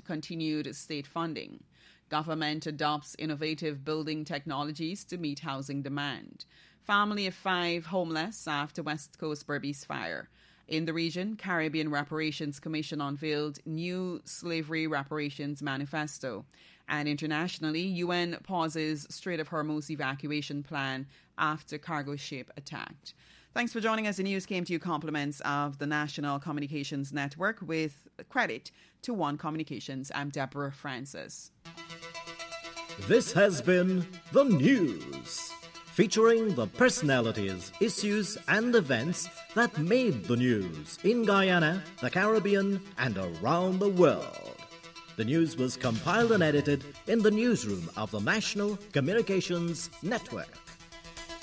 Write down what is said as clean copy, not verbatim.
continued state funding. Government adopts innovative building technologies to meet housing demand. Family of 5 homeless after West Coast Berbice fire. In the region, Caribbean Reparations Commission unveiled new slavery reparations manifesto. And internationally, UN pauses Strait of Hormuz evacuation plan after cargo ship attacked. Thanks for joining us. The news came to you compliments of the National Communications Network with credit to One Communications. I'm Deborah Francis. This has been The News, featuring the personalities, issues and events that made the news in Guyana, the Caribbean and around the world. The news was compiled and edited in the newsroom of the National Communications Network.